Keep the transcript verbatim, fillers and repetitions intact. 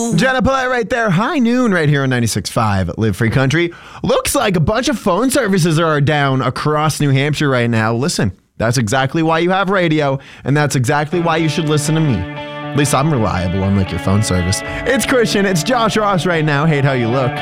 Jenna Pillay right there. High noon right here on ninety-six point five Live Free Country. Looks like a bunch of phone services are down across New Hampshire right now. Listen, that's exactly why you have radio, and that's exactly why you should listen to me. At least I'm reliable, unlike your phone service. It's Christian. It's Josh Ross right now. Hate how you look.